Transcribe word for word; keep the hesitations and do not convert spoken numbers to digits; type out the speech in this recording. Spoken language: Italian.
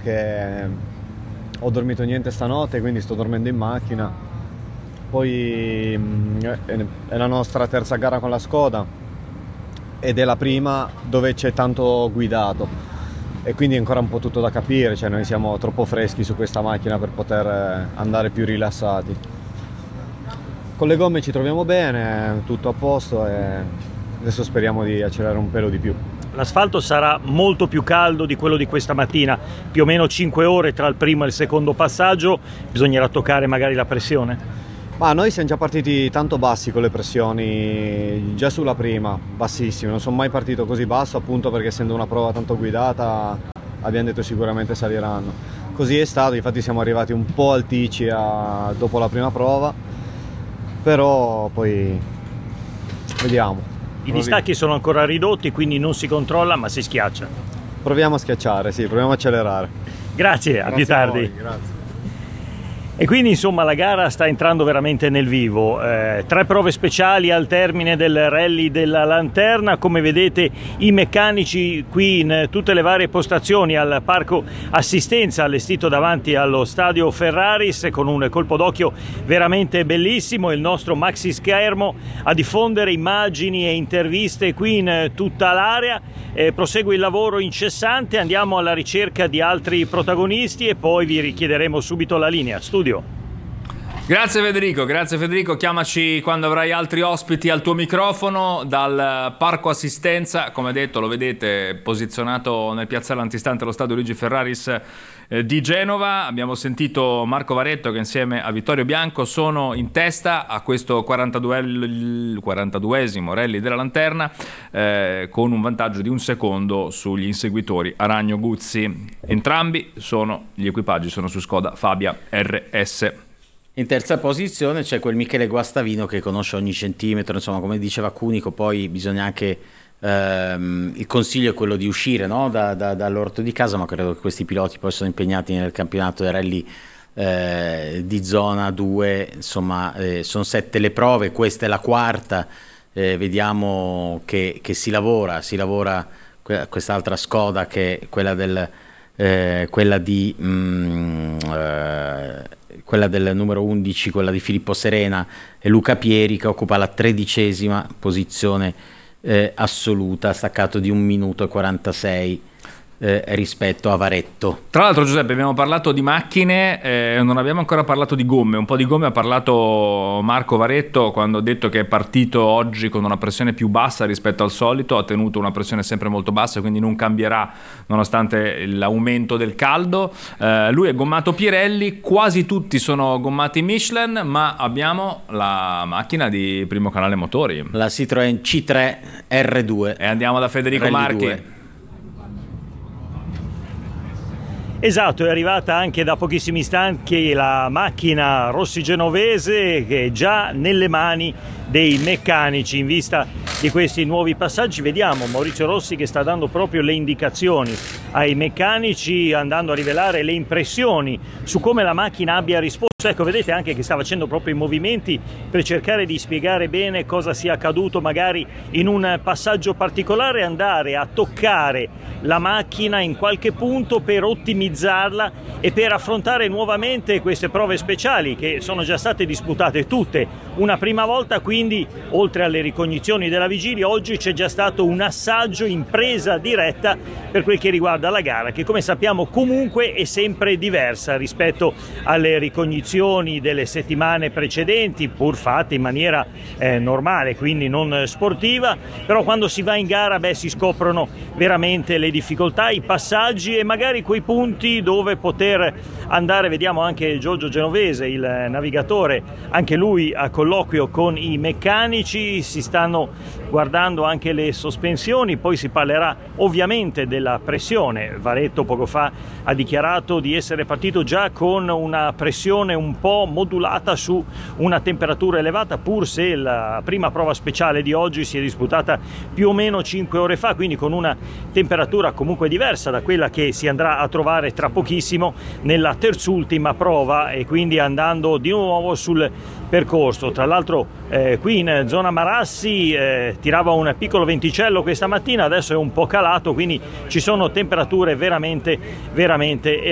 perché ho dormito niente stanotte, quindi sto dormendo in macchina. Poi è la nostra terza gara con la Skoda ed è la prima dove c'è tanto guidato e quindi è ancora un po' tutto da capire, cioè noi siamo troppo freschi su questa macchina per poter andare più rilassati. Con le gomme ci troviamo bene, tutto a posto e adesso speriamo di accelerare un pelo di più. L'asfalto sarà molto più caldo di quello di questa mattina, più o meno cinque ore tra il primo e il secondo passaggio, bisognerà toccare magari la pressione? Ma noi siamo già partiti tanto bassi con le pressioni, già sulla prima, bassissime, non sono mai partito così basso appunto perché essendo una prova tanto guidata abbiamo detto sicuramente saliranno. Così è stato, infatti siamo arrivati un po' altici a, dopo la prima prova, però poi vediamo. I distacchi sono ancora ridotti, quindi non si controlla ma si schiaccia. Proviamo a schiacciare, sì, proviamo a accelerare. Grazie, a più tardi. A voi, grazie. E quindi insomma la gara sta entrando veramente nel vivo, eh, tre prove speciali al termine del rally della Lanterna, come vedete i meccanici qui in tutte le varie postazioni al parco assistenza allestito davanti allo stadio Ferraris con un colpo d'occhio veramente bellissimo, il nostro maxi schermo a diffondere immagini e interviste qui in tutta l'area, eh, prosegue il lavoro incessante, andiamo alla ricerca di altri protagonisti e poi vi richiederemo subito la linea. Studio. Grazie Federico, grazie Federico, chiamaci quando avrai altri ospiti al tuo microfono dal parco assistenza, come detto lo vedete posizionato nel piazzale antistante allo stadio Luigi Ferraris eh, di Genova. Abbiamo sentito Marco Varetto che insieme a Vittorio Bianco sono in testa a questo quarantaduesimo rally della Lanterna eh, con un vantaggio di un secondo sugli inseguitori Aragno Guzzi. Entrambi sono, gli equipaggi sono su Skoda Fabia R S. In terza posizione c'è quel Michele Guastavino che conosce ogni centimetro, insomma come diceva Cunico, poi bisogna anche, ehm, il consiglio è quello di uscire, no? da, da, dall'orto di casa, ma credo che questi piloti poi sono impegnati nel campionato dei rally eh, di zona due, insomma eh, sono sette le prove, questa è la quarta, eh, vediamo che, che si lavora, si lavora quest'altra Skoda che è quella del... Eh, quella di mm, eh, quella del numero undici, quella di Filippo Serena e Luca Pieri che occupa la tredicesima posizione eh, assoluta, staccato di un minuto e quarantasei eh, rispetto a Varetto. Tra l'altro Giuseppe abbiamo parlato di macchine, eh, non abbiamo ancora parlato di gomme, un po' di gomme ha parlato Marco Varetto quando ha detto che è partito oggi con una pressione più bassa rispetto al solito, ha tenuto una pressione sempre molto bassa quindi non cambierà nonostante l'aumento del caldo. Eh, lui è gommato Pirelli, quasi tutti sono gommati Michelin, ma abbiamo la macchina di Primo Canale Motori, la Citroën C tre R due, e andiamo da Federico Rally Marchi due. Esatto, è arrivata anche da pochissimi istanti la macchina Rossi Genovese che è già nelle mani dei meccanici in vista di questi nuovi passaggi. Vediamo Maurizio Rossi che sta dando proprio le indicazioni ai meccanici, andando a rivelare le impressioni su come la macchina abbia risposto. Ecco, vedete anche che sta facendo proprio i movimenti per cercare di spiegare bene cosa sia accaduto magari in un passaggio particolare, andare a toccare la macchina in qualche punto per ottimizzarla e per affrontare nuovamente queste prove speciali che sono già state disputate tutte una prima volta, quindi oltre alle ricognizioni della vigilia oggi c'è già stato un assaggio in presa diretta per quel che riguarda la gara, che come sappiamo comunque è sempre diversa rispetto alle ricognizioni delle settimane precedenti, pur fatte in maniera eh, normale, quindi non sportiva, però quando si va in gara beh, si scoprono veramente le difficoltà, i passaggi e magari quei punti dove poter andare. Vediamo anche Giorgio Genovese, il navigatore, anche lui a colloquio con i meccanici, si stanno guardando anche le sospensioni, poi si parlerà ovviamente della pressione. Varetto poco fa ha dichiarato di essere partito già con una pressione un po' modulata su una temperatura elevata, pur se la prima prova speciale di oggi si è disputata più o meno cinque ore fa, quindi con una temperatura comunque diversa da quella che si andrà a trovare tra pochissimo nella terzultima prova, e quindi andando di nuovo sul percorso. Tra l'altro eh, qui in zona Marassi eh, tirava un piccolo venticello questa mattina, adesso è un po' calato, quindi ci sono temperature veramente veramente